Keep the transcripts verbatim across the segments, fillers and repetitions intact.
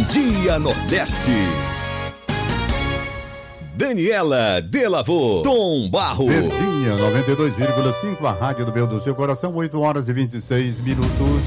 Dia Nordeste. Daniela Delavô, Tom Barros. Verdinha, noventa e dois vírgula cinco, a rádio do meu do seu coração, oito horas e vinte e seis minutos.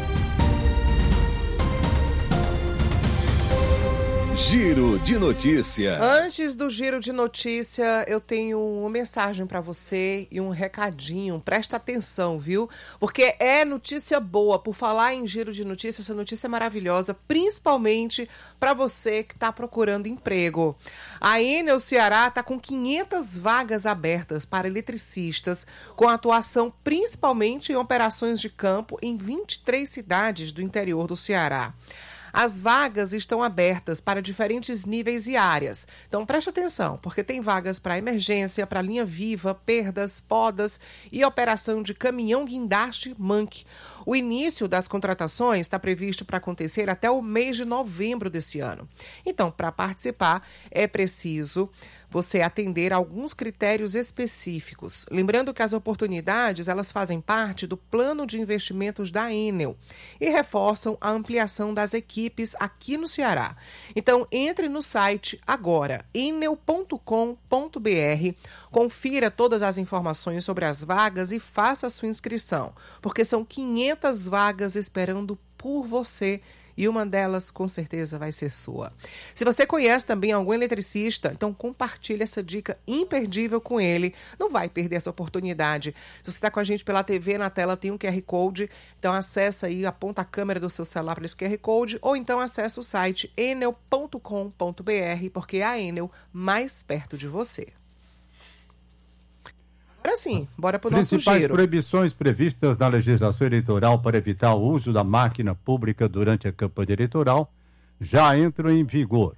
Giro de notícia. Antes do giro de notícia, eu tenho uma mensagem para você e um recadinho. Presta atenção, viu? Porque é notícia boa. Por falar em giro de notícia, essa notícia é maravilhosa, principalmente para você que está procurando emprego. A Enel Ceará está com quinhentas vagas abertas para eletricistas, com atuação principalmente em operações de campo em vinte e três cidades do interior do Ceará. As vagas estão abertas para diferentes níveis e áreas. Então, preste atenção, porque tem vagas para emergência, para linha viva, perdas, podas e operação de caminhão guindaste manque. O início das contratações está previsto para acontecer até o mês de novembro desse ano. Então, para participar, é preciso você atender a alguns critérios específicos. Lembrando que as oportunidades, elas fazem parte do plano de investimentos da Enel e reforçam a ampliação das equipes aqui no Ceará. Então, entre no site agora, enel ponto com ponto br, confira todas as informações sobre as vagas e faça a sua inscrição, porque são quinhentas vagas esperando por você. E uma delas, com certeza, vai ser sua. Se você conhece também algum eletricista, então compartilhe essa dica imperdível com ele. Não vai perder essa oportunidade. Se você está com a gente pela T V, na tela tem um Q R Code. Então acessa aí, aponta a câmera do seu celular para esse Q R Code. Ou então acessa o site enel ponto com ponto br, porque é a Enel mais perto de você. Agora sim, bora para o nosso giro. Principais proibições previstas na legislação eleitoral para evitar o uso da máquina pública durante a campanha eleitoral já entram em vigor.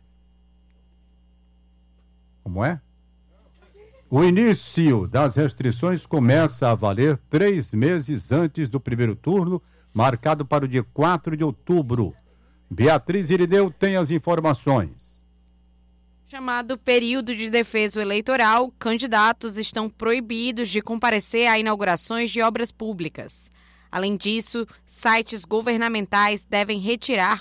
Como é? O início das restrições começa a valer três meses antes do primeiro turno, marcado para o dia quatro de outubro. Beatriz Irineu tem as informações. Chamado período de defeso eleitoral, candidatos estão proibidos de comparecer a inaugurações de obras públicas. Além disso, sites governamentais devem retirar